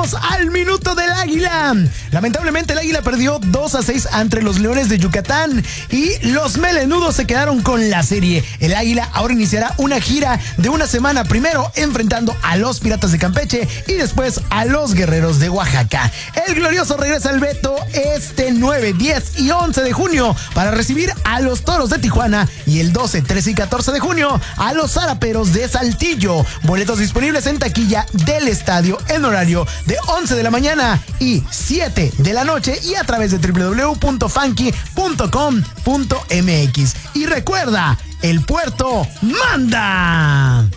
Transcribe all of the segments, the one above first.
Vámonos al minuto del Águila. Lamentablemente el Águila perdió 2-6 ante los Leones de Yucatán y los melenudos se quedaron con la serie. El Águila ahora iniciará una gira de una semana, primero enfrentando a los Piratas de Campeche y después a los Guerreros de Oaxaca. El glorioso regresa al Beto este 9, 10 y 11 de junio para recibir a los Toros de Tijuana y el 12, 13 y 14 de junio a los Zaraperos de Saltillo. Boletos disponibles en taquilla del estadio en horario de 11 de la mañana y 7 de la noche y a través de www.funky.com.mx. Y recuerda, el puerto manda.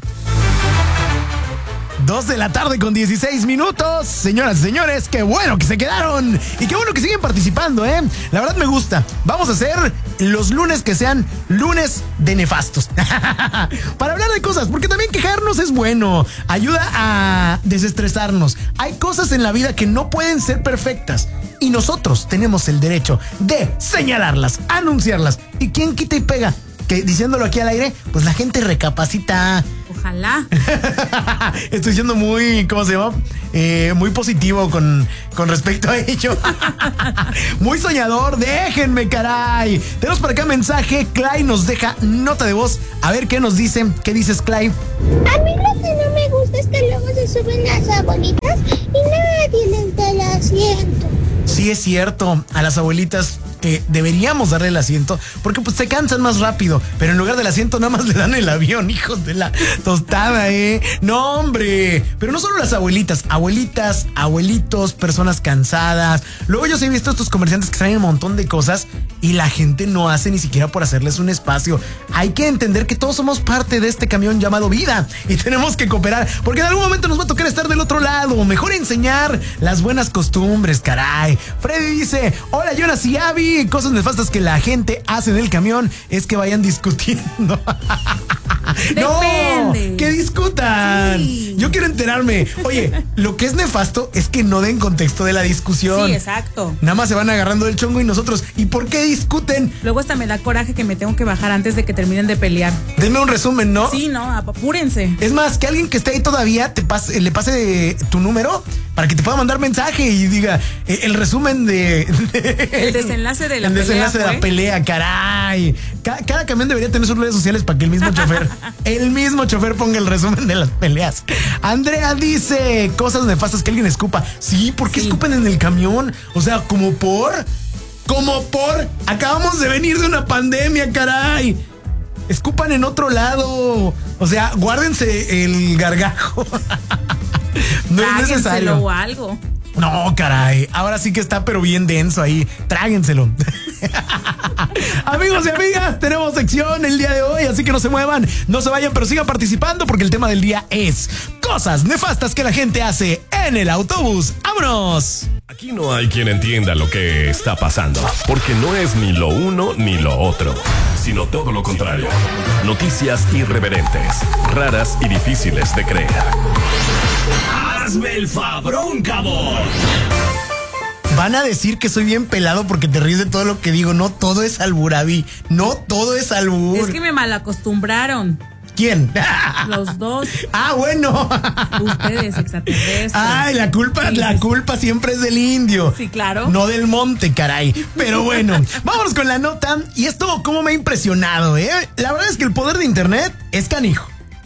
2 de la tarde con 16 minutos. Señoras y señores, qué bueno que se quedaron y qué bueno que siguen participando, ¿eh? La verdad me gusta. Vamos a hacer los lunes que sean lunes de nefastos. Para hablar de cosas, porque también quejarnos es bueno. Ayuda a desestresarnos. Hay cosas en la vida que no pueden ser perfectas y nosotros tenemos el derecho de señalarlas, anunciarlas. ¿Y quién quita y pega? Que diciéndolo aquí al aire, pues la gente recapacita. Ojalá. Estoy siendo muy, ¿cómo se llama? Muy positivo con respecto a ello. Muy soñador, déjenme, caray. Tenemos por acá mensaje, Clay nos deja nota de voz. A ver qué nos dicen. ¿Qué dices, Clay? A mí lo que no me gusta es que luego se suben las abuelitas y nadie les da el asiento. Sí, es cierto, a las abuelitas que deberíamos darle el asiento, porque pues se cansan más rápido, pero en lugar del asiento nada más le dan el avión, hijos de la tostada, No, hombre, pero no solo las abuelitas, abuelitos, personas cansadas. Luego yo sí he visto estos comerciantes que traen un montón de cosas y la gente no hace ni siquiera por hacerles un espacio. Hay que entender que todos somos parte de este camión llamado vida y tenemos que cooperar, porque en algún momento nos va a tocar estar del otro lado. Mejor enseñar las buenas costumbres, caray. Freddy dice, hola Jonas y Abby, cosas nefastas que la gente hace en el camión es que vayan discutiendo. Depende. No, que discutan. Sí. Yo quiero enterarme. Oye, lo que es nefasto es que no den contexto de la discusión. Sí, exacto. Nada más se van agarrando el chongo y nosotros, ¿y por qué discuten? Luego hasta me da coraje que me tengo que bajar antes de que terminen de pelear. Denme un resumen, ¿no? Sí, no, apúrense. Es más, que alguien que esté ahí todavía le pase tu número para que te pueda mandar mensaje y diga el resumen de el desenlace de la pelea. El pelea desenlace de la pelea, caray. Cada camión debería tener sus redes sociales para que el mismo chofer ponga el resumen de las peleas. Andrea dice cosas nefastas que alguien escupa. Sí, ¿por qué escupen en el camión? O sea, como por acabamos de venir de una pandemia, caray. Escupan en otro lado. O sea, guárdense el gargajo. No es necesario. O algo. No, caray, ahora sí que está pero bien denso ahí, tráguenselo. Amigos y amigas, tenemos sección el día de hoy, así que no se muevan, no se vayan, pero sigan participando porque el tema del día es cosas nefastas que la gente hace en el autobús. ¡Vámonos! Aquí no hay quien entienda lo que está pasando, porque no es ni lo uno ni lo otro, sino todo lo contrario. Noticias irreverentes, raras y difíciles de creer. ¡Hazme el fabrón, cabrón! Van a decir que soy bien pelado porque te ríes de todo lo que digo. No todo es albur, Abby. No todo es albur. Es que me malacostumbraron. ¿Quién? Los dos. Ah, bueno. Ustedes, extraterrestres. Ay, la culpa siempre es del indio. Sí, claro. No del monte, caray. Pero bueno, vámonos con la nota. Y esto, cómo me ha impresionado, ¿eh? La verdad es que el poder de internet es canijo.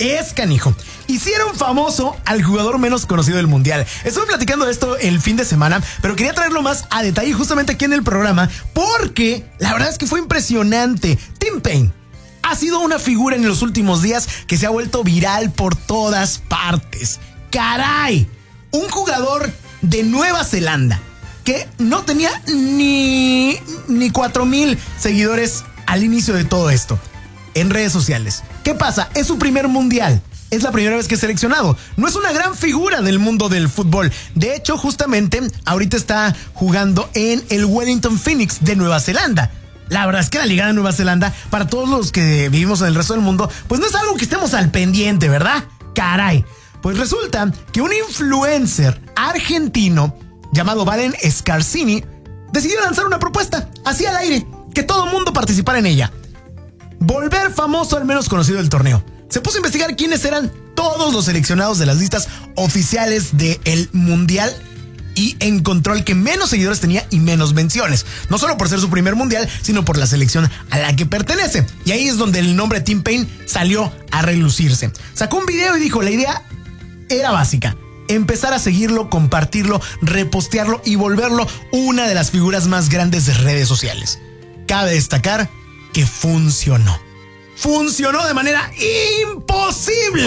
Hicieron famoso al jugador menos conocido del mundial. Estuve platicando de esto el fin de semana, pero quería traerlo más a detalle justamente aquí en el programa, porque la verdad es que fue impresionante. Tim Payne ha sido una figura en los últimos días que se ha vuelto viral por todas partes. ¡Caray! Un jugador de Nueva Zelanda que no tenía ni 4,000 seguidores al inicio de todo esto en redes sociales. ¿Qué pasa? Es su primer mundial. Es la primera vez que es seleccionado. No es una gran figura del mundo del fútbol. De hecho, justamente, ahorita está jugando en el Wellington Phoenix de Nueva Zelanda. La verdad es que la Liga de Nueva Zelanda, para todos los que vivimos en el resto del mundo, pues no es algo que estemos al pendiente, ¿verdad? Caray. Pues resulta que un influencer argentino llamado Valen Scarsini decidió lanzar una propuesta, así al aire, que todo el mundo participara en ella. Volver famoso al menos conocido del torneo. Se puso a investigar quiénes eran todos los seleccionados de las listas oficiales del Mundial y encontró al que menos seguidores tenía y menos menciones. No solo por ser su primer mundial, sino por la selección a la que pertenece. Y ahí es donde el nombre Tim Paine salió a relucirse. Sacó un video y dijo, la idea era básica: empezar a seguirlo, compartirlo, repostearlo y volverlo una de las figuras más grandes de redes sociales. Cabe destacar que funcionó. Funcionó de manera imposible.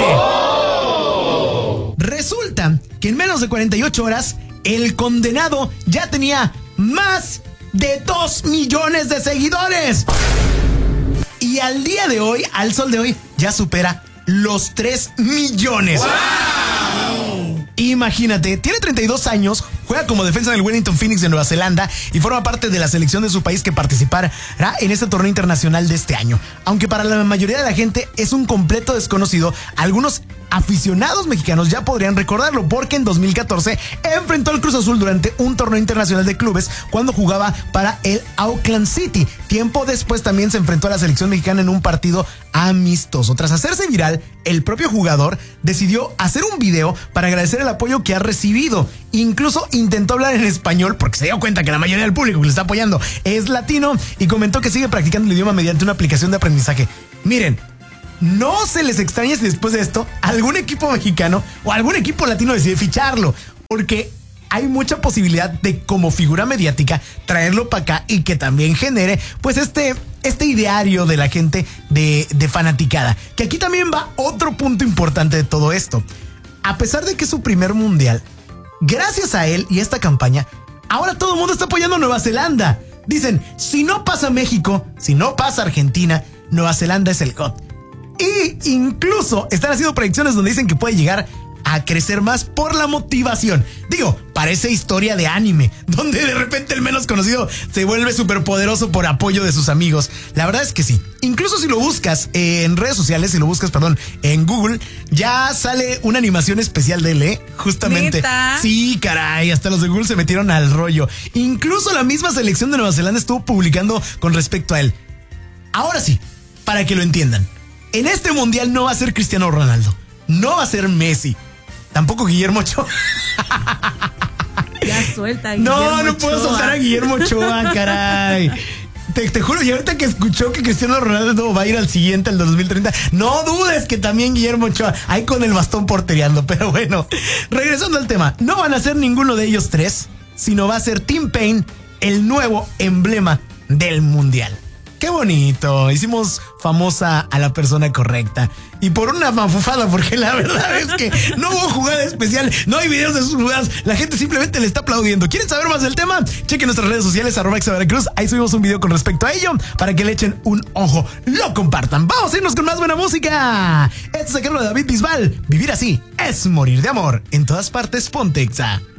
Resulta que en menos de 48 horas, el condenado ya tenía más de 2 millones de seguidores. Y al día de hoy, al sol de hoy, ya supera los 3 millones. ¡Wow! Imagínate, tiene 32 años, juega como defensa del Wellington Phoenix de Nueva Zelanda y forma parte de la selección de su país que participará en este torneo internacional de este año. Aunque para la mayoría de la gente es un completo desconocido, algunos aficionados mexicanos ya podrían recordarlo porque en 2014 enfrentó al Cruz Azul durante un torneo internacional de clubes cuando jugaba para el Auckland City. Tiempo después también se enfrentó a la selección mexicana en un partido amistoso. Tras hacerse viral, el propio jugador decidió hacer un video para agradecer el apoyo que ha recibido. Incluso intentó hablar en español porque se dio cuenta que la mayoría del público que le está apoyando es latino y comentó que sigue practicando el idioma mediante una aplicación de aprendizaje. Miren, no se les extrañe si después de esto algún equipo mexicano o algún equipo latino decide ficharlo, porque hay mucha posibilidad de, como figura mediática, traerlo para acá y que también genere pues este ideario de la gente de fanaticada. Que aquí también va otro punto importante de todo esto. A pesar de que es su primer mundial, gracias a él y esta campaña, ahora todo el mundo está apoyando a Nueva Zelanda. Dicen, si no pasa México, si no pasa Argentina, Nueva Zelanda es el GOAT. Y incluso están haciendo predicciones donde dicen que puede llegar a crecer más por la motivación. Digo, parece historia de anime, donde de repente el menos conocido se vuelve superpoderoso por apoyo de sus amigos. La verdad es que sí. Incluso si lo buscas en redes sociales, en Google, ya sale una animación especial de él, justamente. ¿Neta? Sí, caray, hasta los de Google se metieron al rollo. Incluso la misma selección de Nueva Zelanda estuvo publicando con respecto a él. Ahora sí, para que lo entiendan. En este mundial no va a ser Cristiano Ronaldo, no va a ser Messi, tampoco Guillermo Ochoa. Ya suelta, Guillermo No puedo soltar a Guillermo Ochoa, caray. Te juro, y ahorita que escuchó que Cristiano Ronaldo va a ir al siguiente, al 2030, no dudes que también Guillermo Ochoa, ahí con el bastón portereando. Pero bueno, regresando al tema, no van a ser ninguno de ellos tres, sino va a ser Tim Paine, el nuevo emblema del mundial. ¡Qué bonito! Hicimos famosa a la persona correcta. Y por una mafufada, porque la verdad es que no hubo jugada especial, no hay videos de sus jugadas, la gente simplemente le está aplaudiendo. ¿Quieren saber más del tema? Chequen nuestras redes sociales, @exaveracruz. Ahí subimos un video con respecto a ello para que le echen un ojo, lo compartan. Vamos a irnos con más buena música. Esto es sacarlo de David Bisbal. Vivir así es morir de amor. En todas partes, ponte Exa.